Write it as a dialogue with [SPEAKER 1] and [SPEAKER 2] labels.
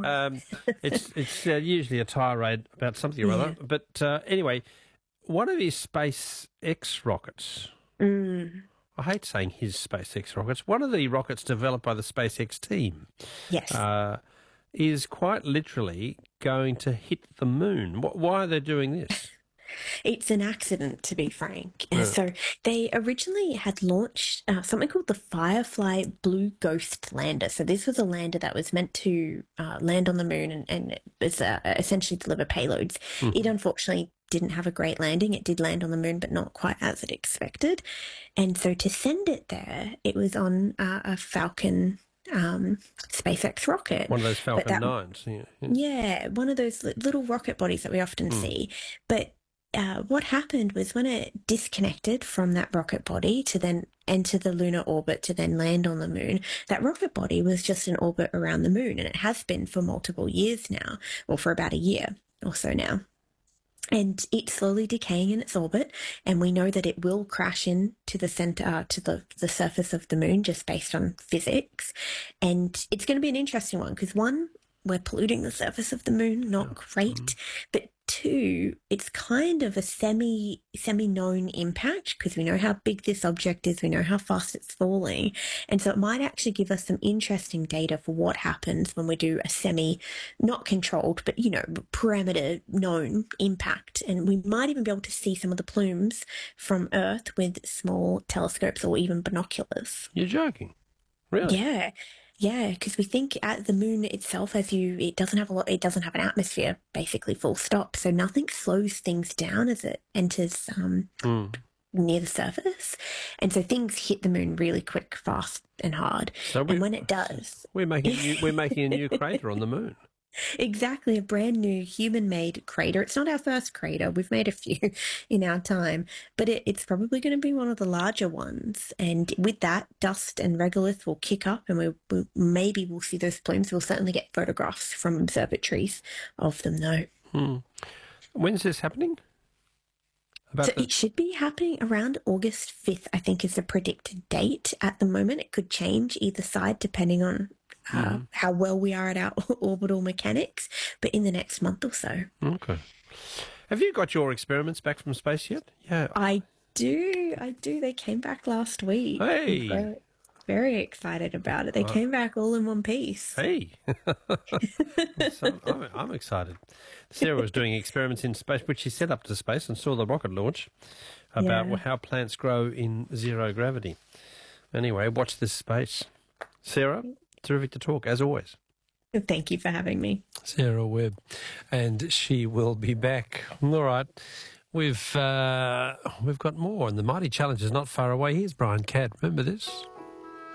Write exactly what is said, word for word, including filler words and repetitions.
[SPEAKER 1] um, it's it's uh, usually a tirade about something or
[SPEAKER 2] Yeah.
[SPEAKER 1] other. But uh, anyway, one of his SpaceX rockets,
[SPEAKER 2] Mm,
[SPEAKER 1] I hate saying his SpaceX rockets, one of the rockets developed by the SpaceX team
[SPEAKER 2] yes.
[SPEAKER 1] uh, is quite literally going to hit the moon. Wh- Why are they doing this?
[SPEAKER 2] It's an accident, to be frank. Uh,
[SPEAKER 1] Yeah.
[SPEAKER 2] So they originally had launched uh, something called the Firefly Blue Ghost lander. So this was a lander that was meant to uh, land on the moon and, and it was, uh, essentially deliver payloads.
[SPEAKER 1] Mhm.
[SPEAKER 2] It unfortunately didn't have a great landing. It did land on the moon, but not quite as it expected. And so to send it there, it was on uh, a Falcon um, SpaceX rocket.
[SPEAKER 1] One of those
[SPEAKER 2] But
[SPEAKER 1] Falcon
[SPEAKER 2] that
[SPEAKER 1] nines. Yeah. yeah.
[SPEAKER 2] Yeah, one of those li- little rocket bodies that we often
[SPEAKER 1] Mm.
[SPEAKER 2] see. But uh, what happened was when it disconnected from that rocket body to then enter the lunar orbit to then land on the moon, that rocket body was just in orbit around the moon, and it has been for multiple years now, or for about a year or so now. And it's slowly decaying in its orbit, and we know that it will crash into the center, uh, to the, the surface of the moon just based on physics. And it's going to be an interesting one because, one, we're polluting the surface of the moon, not great. But two, it's kind of a semi semi known impact because we know how big this object is, we know how fast it's falling, and so it might actually give us some interesting data for what happens when we do a semi not controlled but you know parameter known impact, and we might even be able to see some of the plumes from Earth with small telescopes or even binoculars.
[SPEAKER 1] You're joking. Really?
[SPEAKER 2] Yeah. Yeah, because we think at the moon itself, as you, it doesn't have a lot, it doesn't have an atmosphere, basically, full stop. So nothing slows things down as it enters um,
[SPEAKER 1] Mm.
[SPEAKER 2] near the surface, and so things hit the moon really quick, fast, and hard.
[SPEAKER 1] So we,
[SPEAKER 2] And when it does,
[SPEAKER 1] we're making a new, we're making a new crater on the moon.
[SPEAKER 2] exactly, a brand new human-made crater. It's not our first crater. We've made a few in our time, but it, it's probably going to be one of the larger ones. And with that, dust and regolith will kick up, and we, we maybe we'll see those plumes. We'll certainly get photographs from observatories of them, though.
[SPEAKER 1] Hmm. When's this happening? About
[SPEAKER 2] So
[SPEAKER 1] the...
[SPEAKER 2] it should be happening around August fifth, I think, is the predicted date. At the moment, it could change either side depending on uh,
[SPEAKER 1] Mhm.
[SPEAKER 2] how well we are at our orbital mechanics, but in the next month or so.
[SPEAKER 1] Okay. Have you got your experiments back from space yet? Yeah.
[SPEAKER 2] I do, I do. They came back last week.
[SPEAKER 1] Hey.
[SPEAKER 2] I'm very, very excited about it. They
[SPEAKER 1] Uh,
[SPEAKER 2] came back all in one piece.
[SPEAKER 1] Hey. So I'm, I'm excited. Sarah was doing experiments in space, which she sent up to space and saw the rocket launch about
[SPEAKER 2] Yeah.
[SPEAKER 1] how plants grow in zero gravity. Anyway, watch this space. Sarah, terrific to talk, as always.
[SPEAKER 2] Thank you for having me.
[SPEAKER 1] Sarah Webb, and she will be back. All right, we've uh, we've got more, and the mighty challenge is not far away. Here's Brian Cadd. Remember this?